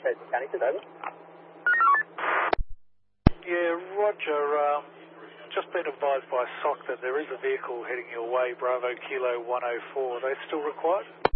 Cannington, over. Yeah, Roger. Just been advised by SOC that there is a vehicle heading your way, Bravo Kilo 104. Are they still required?